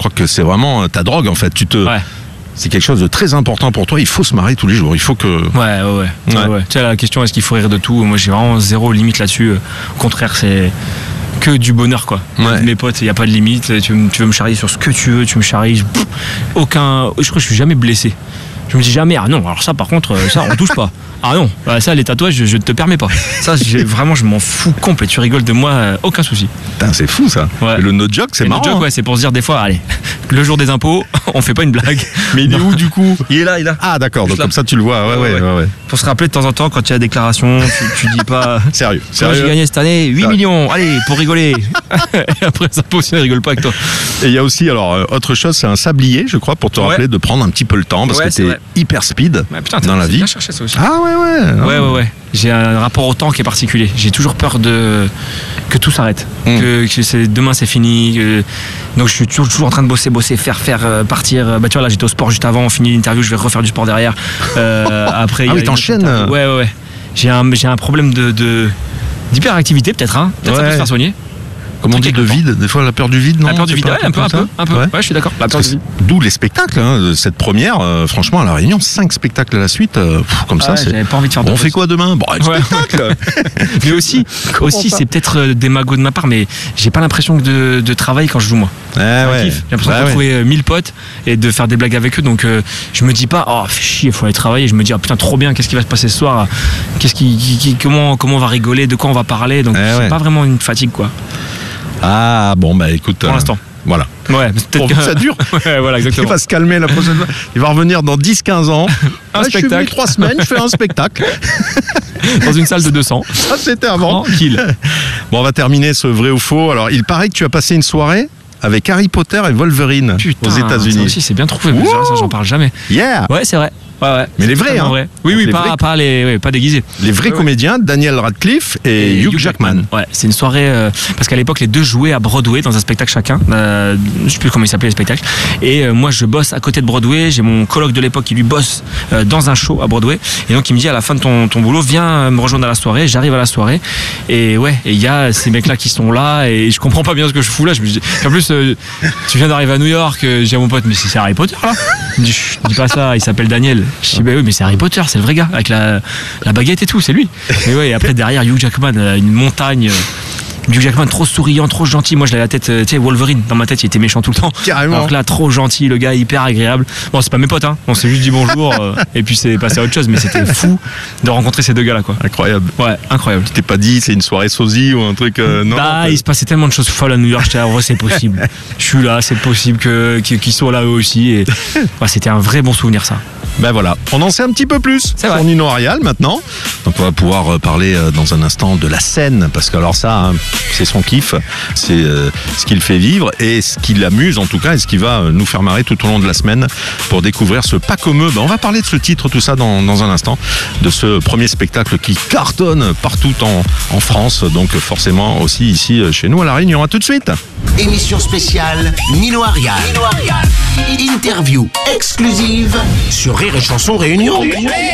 crois que c'est vraiment ta drogue en fait. Ouais. C'est quelque chose de très important pour toi. Il faut se marrer tous les jours. Il faut que. Ouais. Tu sais, la question, est-ce qu'il faut rire de tout? Moi, j'ai vraiment zéro limite là-dessus. Au contraire, c'est que du bonheur, quoi. Ouais. Mes potes, il n'y a pas de limite. Tu veux me charrier sur ce que tu veux, tu me charries. Je crois que je suis jamais blessé. Je me dis jamais, ah non, alors ça par contre, ça on touche pas. Ah non, ça les tatouages, je ne te permets pas. Ça, vraiment, je m'en fous complet. Tu rigoles de moi, aucun souci. Putain, c'est fou ça. Ouais. Le no joke, c'est marrant. Le joke, ouais, c'est pour se dire des fois, allez, le jour des impôts, on fait pas une blague. Mais il est où du coup? Il est là. Ah d'accord, donc là. comme ça tu le vois. Ouais. Pour se rappeler de temps en temps, quand il y a la déclaration, tu dis pas. Sérieux. J'ai gagné cette année 8 millions, allez, pour rigoler. Et après, ça peut aussi, ne rigole pas avec toi. Et il y a aussi, alors, autre chose, c'est un sablier, je crois, pour te rappeler de prendre un petit peu le temps, parce que t'es hyper speed putain, dans la vie. Bien cherché ça aussi. Ah ouais. J'ai un rapport au temps qui est particulier. J'ai toujours peur que tout s'arrête. Que demain c'est fini. Donc je suis toujours en train de bosser, faire, partir. Bah tu vois, là j'étais au sport juste avant, on finit l'interview, je vais refaire du sport derrière. Après, t'enchaînes. Ouais. J'ai un problème d'hyperactivité peut-être, hein. Peut-être ça peut se faire soigner. Comme on dit, de vide, des fois la peur du vide, non? La peur du vide, un peu. Ouais, je suis d'accord. La peur du vide. D'où les spectacles, hein, cette première, franchement, à La Réunion, 5 spectacles à la suite, comme ça, c'est. J'avais pas envie de faire on fait quoi demain? Bon, un spectacle. Mais aussi c'est peut-être des magots de ma part, mais j'ai pas l'impression de travailler quand je joue moi. J'ai J'ai l'impression de trouver 1000 potes et de faire des blagues avec eux, donc je me dis pas, oh, fais chier, faut aller travailler. Je me dis, oh, putain, trop bien, qu'est-ce qui va se passer ce soir? Comment on va rigoler, de quoi on va parler? Donc c'est pas vraiment une fatigue, quoi. Ah bon, bah écoute. Pour l'instant. Voilà. Ouais, pour que ça dure. Ouais, voilà, exactement. Il va se calmer la prochaine fois. Il va revenir dans 10-15 ans. Un spectacle. Je suis venu 3 semaines, je fais un spectacle. Dans une salle de 200. Ça, c'était avant. Tranquille. Bon, on va terminer ce vrai ou faux. Alors, il paraît que tu as passé une soirée avec Harry Potter et Wolverine aux États-Unis. Ça aussi, c'est bien trouvé. Mais ça, j'en parle jamais. Yeah. Ouais, c'est vrai. Ouais. Mais les vrais, hein. Vrai. Oui, pas déguisés. Les vrais comédiens, Daniel Radcliffe et Hugh Jackman. Ouais, c'est une soirée parce qu'à l'époque les deux jouaient à Broadway dans un spectacle chacun. Je sais plus comment il s'appelait le spectacle. Et moi je bosse à côté de Broadway. J'ai mon coloc de l'époque qui lui bosse dans un show à Broadway. Et donc il me dit à la fin de ton boulot, viens me rejoindre à la soirée. J'arrive à la soirée et il y a ces mecs là qui sont là et je comprends pas bien ce que je fous là. Je me dis, en plus tu viens d'arriver à New York. J'ai à mon pote, mais c'est Harry Potter là. Il me dit, dis pas ça. Il s'appelle Daniel. Je dis, bah oui, mais c'est Harry Potter, c'est le vrai gars, avec la baguette et tout, c'est lui. Mais ouais, et après derrière Hugh Jackman, une montagne. Hugh Jackman trop souriant, trop gentil. Moi, je l'avais la tête, tu sais, Wolverine. Dans ma tête, il était méchant tout le temps. Carrément. Alors que là, trop gentil, le gars, hyper agréable. Bon, c'est pas mes potes, hein. On s'est juste dit bonjour, et puis c'est passé à autre chose. Mais c'était fou de rencontrer ces deux gars-là, quoi. Incroyable. Ouais, incroyable. Tu t'es pas dit, c'est une soirée sosie ou un truc, non? Bah, il se passait tellement de choses folles à New York. J'étais là, ouais, c'est possible. Je suis là, c'est possible qu'ils soient là eux aussi. Et ouais, c'était un vrai bon souvenir, ça. Ben voilà, on en sait un petit peu plus sur Nino Arial maintenant. Donc on va pouvoir parler dans un instant de la scène, parce que alors ça, hein, c'est son kiff, c'est ce qu'il fait vivre et ce qui l'amuse en tout cas et ce qui va nous faire marrer tout au long de la semaine pour découvrir ce pas comme eux. Ben, on va parler de ce titre, tout ça dans un instant, de ce premier spectacle qui cartonne partout en France, donc forcément aussi ici chez nous à La Réunion. À tout de suite. Émission spéciale Nino Arial. Interview exclusive sur Rire et Chanson Réunion.